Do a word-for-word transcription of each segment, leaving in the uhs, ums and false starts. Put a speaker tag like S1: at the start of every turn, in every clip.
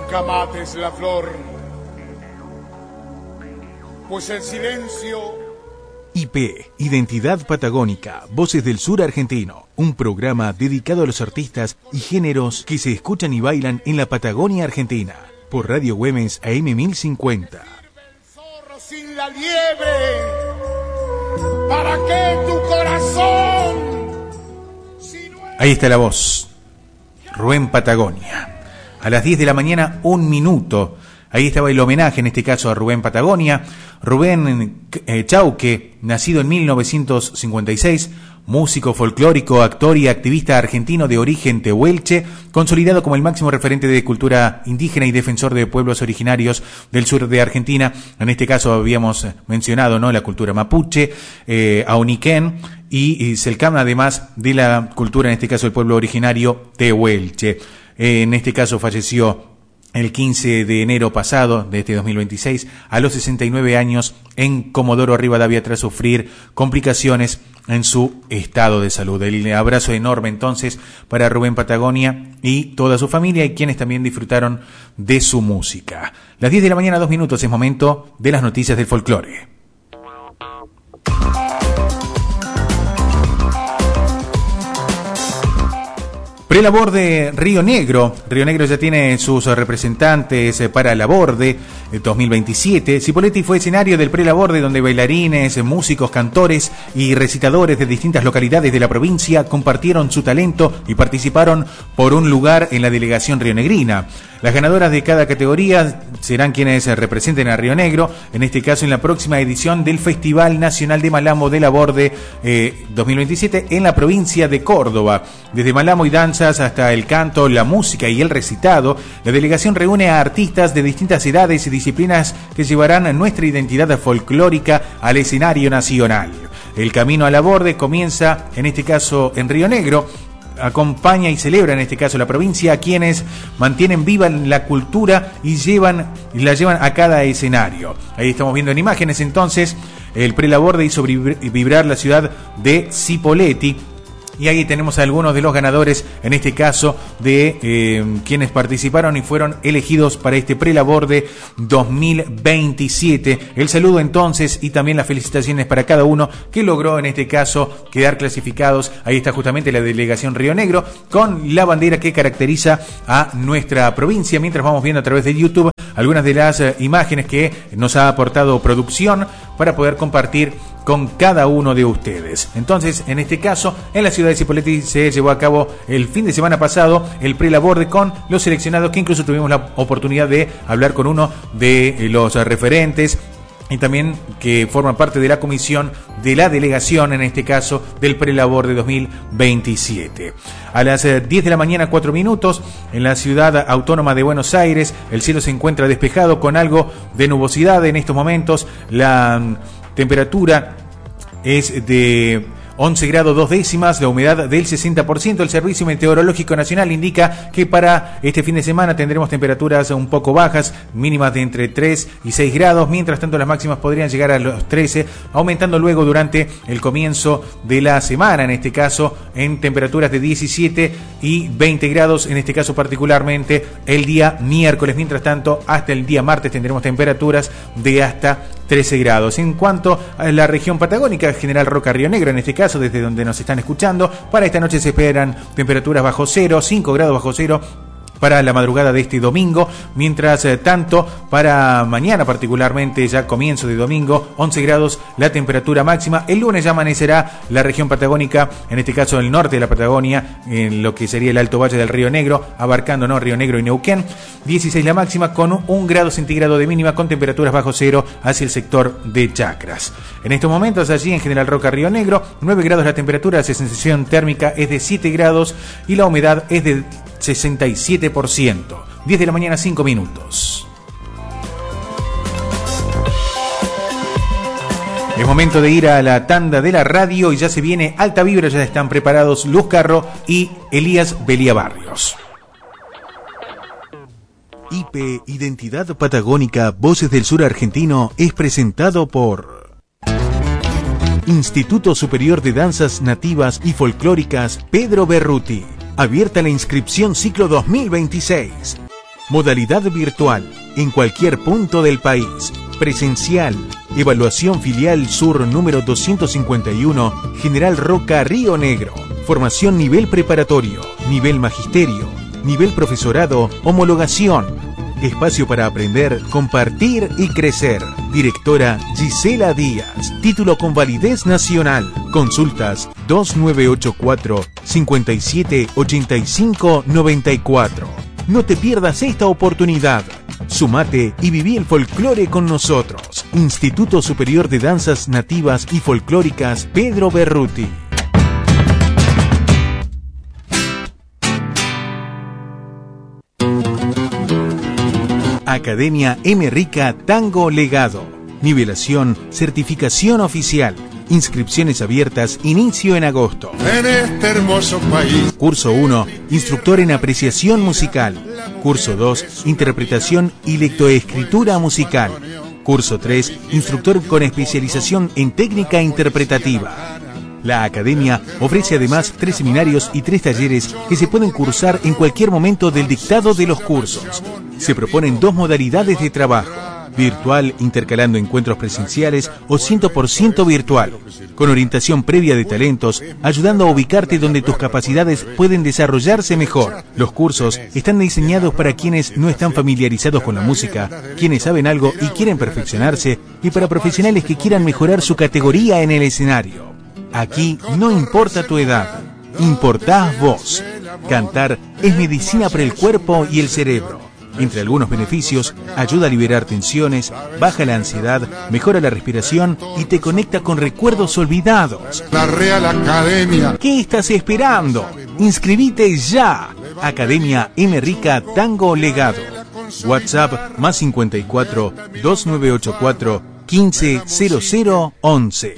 S1: Nunca mates la flor, pues el silencio...
S2: I P, Identidad Patagónica, Voces del Sur Argentino, un programa dedicado a los artistas y géneros que se escuchan y bailan en la Patagonia Argentina, por Radio Güemes A M mil cincuenta.
S1: Zorro sin la liebre, ¿para qué tu corazón? Si no es...
S2: Ahí está la voz, Rubén Patagonia. A las diez de la mañana, un minuto. Ahí estaba el homenaje, en este caso a Rubén Patagonia. Rubén eh, Chauque, nacido en mil novecientos cincuenta y seis, músico folclórico, actor y activista argentino de origen tehuelche, consolidado como el máximo referente de cultura indígena y defensor de pueblos originarios del sur de Argentina. En este caso habíamos mencionado, ¿no?, la cultura mapuche, eh, auniquén y, y Selkam, además de la cultura, en este caso el pueblo originario tehuelche. Eh, en este caso falleció el quince de enero pasado de este dos mil veintiséis a los sesenta y nueve años en Comodoro Rivadavia tras sufrir complicaciones en su estado de salud. El abrazo enorme entonces para Rubén Patagonia y toda su familia y quienes también disfrutaron de su música. Las diez de la mañana, dos minutos, es momento de las noticias del folclore. Prelaborde Río Negro. Río Negro ya tiene sus representantes para Laborde dos mil veintisiete. Cipolletti fue escenario del Prelaborde, donde bailarines, músicos, cantores y recitadores de distintas localidades de la provincia compartieron su talento y participaron por un lugar en la delegación rionegrina. Las ganadoras de cada categoría serán quienes representen a Río Negro, en este caso en la próxima edición del Festival Nacional de Malamo de Laborde eh, dos mil veintisiete en la provincia de Córdoba. Desde Malamo y danzas hasta el canto, la música y el recitado, la delegación reúne a artistas de distintas edades y disciplinas que llevarán nuestra identidad folclórica al escenario nacional. El camino a Laborde comienza, en este caso, en Río Negro. Acompaña y celebra, en este caso, la provincia a quienes mantienen viva la cultura y llevan y la llevan a cada escenario. Ahí estamos viendo en imágenes entonces el Prelaborde hizo vibrar la ciudad de Cipolletti. Y ahí tenemos a algunos de los ganadores, en este caso, de eh, quienes participaron y fueron elegidos para este Prelaborde dos mil veintisiete. El saludo entonces y también las felicitaciones para cada uno que logró, en este caso, quedar clasificados. Ahí está justamente la delegación Río Negro con la bandera que caracteriza a nuestra provincia. Mientras vamos viendo a través de YouTube algunas de las eh, imágenes que nos ha aportado producción para poder compartir con cada uno de ustedes. Entonces, en este caso, en la ciudad de Cipolletti se llevó a cabo el fin de semana pasado el Prelaborde con los seleccionados, que incluso tuvimos la oportunidad de hablar con uno de los referentes y también que forman parte de la comisión de la delegación, en este caso, del Prelaborde dos mil veintisiete. A las diez de la mañana, cuatro minutos, en la ciudad autónoma de Buenos Aires, el cielo se encuentra despejado con algo de nubosidad en estos momentos. La temperatura es de once grados dos décimas, la humedad del sesenta por ciento. El Servicio Meteorológico Nacional indica que para este fin de semana tendremos temperaturas un poco bajas, mínimas de entre tres y seis grados, mientras tanto las máximas podrían llegar a los trece, aumentando luego durante el comienzo de la semana, en este caso en temperaturas de diecisiete y veinte grados, en este caso particularmente el día miércoles. Mientras tanto, hasta el día martes tendremos temperaturas de hasta trece grados. En cuanto a la región patagónica, General Roca, Río Negro, en este caso, desde donde nos están escuchando, para esta noche se esperan temperaturas bajo cero, cinco grados bajo cero para la madrugada de este domingo, mientras eh, tanto para mañana particularmente, ya comienzo de domingo, once grados la temperatura máxima. El lunes ya amanecerá la región patagónica, en este caso el norte de la Patagonia, en lo que sería el Alto Valle del Río Negro, abarcando ¿no? Río Negro y Neuquén, dieciséis la máxima con un grado centígrado de mínima, con temperaturas bajo cero hacia el sector de Chacras. En estos momentos allí en General Roca, Río Negro, nueve grados la temperatura, la sensación térmica es de siete grados y la humedad es de sesenta y siete por ciento. diez de la mañana, cinco minutos. Es momento de ir a la tanda de la radio y ya se viene Alta Vibra, ya están preparados Luz Carro y Elías Belia Barrios. I P Identidad Patagónica Voces del Sur Argentino es presentado por Instituto Superior de Danzas Nativas y Folclóricas Pedro Berruti. Abierta la inscripción ciclo dos mil veintiséis. Modalidad virtual, en cualquier punto del país. Presencial. Evaluación filial sur número doscientos cincuenta y uno, General Roca, Río Negro. Formación nivel preparatorio, nivel magisterio, nivel profesorado, homologación. Espacio para aprender, compartir y crecer. Directora Gisela Díaz. Título con validez nacional. Consultas dos nueve ocho cuatro, cinco siete, ocho cinco nueve cuatro. No te pierdas esta oportunidad. Sumate y viví el folclore con nosotros. Instituto Superior de Danzas Nativas y Folclóricas Pedro Berruti. Academia M. Rica Tango Legado. Nivelación, certificación oficial. Inscripciones abiertas, inicio en agosto.
S1: En este hermoso país.
S2: Curso uno, instructor en apreciación musical. Curso dos, interpretación y lectoescritura musical. Curso tres, instructor con especialización en técnica interpretativa. La Academia ofrece además tres seminarios y tres talleres que se pueden cursar en cualquier momento del dictado de los cursos. Se proponen dos modalidades de trabajo: virtual, intercalando encuentros presenciales, o cien por ciento virtual, con orientación previa de talentos, ayudando a ubicarte donde tus capacidades pueden desarrollarse mejor. Los cursos están diseñados para quienes no están familiarizados con la música, quienes saben algo y quieren perfeccionarse, y para profesionales que quieran mejorar su categoría en el escenario. Aquí no importa tu edad, importás vos. Cantar es medicina para el cuerpo y el cerebro. Entre algunos beneficios, ayuda a liberar tensiones, baja la ansiedad, mejora la respiración y te conecta con recuerdos olvidados.
S1: La Real Academia.
S2: ¿Qué estás esperando? Inscribite ya. Academia M. Rica Tango Legado. WhatsApp más cincuenta y cuatro, dos nueve ocho cuatro, quince cero cero once.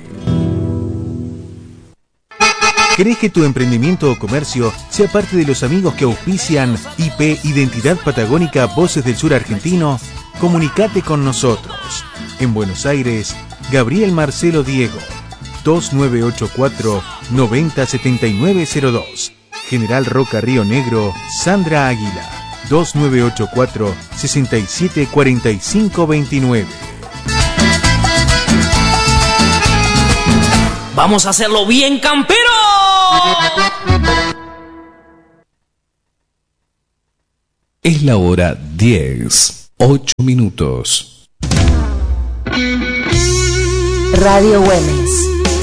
S2: ¿Querés que tu emprendimiento o comercio sea parte de los amigos que auspician I P Identidad Patagónica Voces del Sur Argentino? Comunicate con nosotros. En Buenos Aires, Gabriel Marcelo Diego, dos nueve ocho cuatro, noventa, setenta y nueve cero dos. General Roca, Río Negro, Sandra Águila, dos nueve ocho cuatro, sesenta y siete, cuarenta y cinco veintinueve.
S3: ¡Vamos a hacerlo bien, campero!
S4: Es la hora diez, ocho minutos.
S5: Radio Güemes.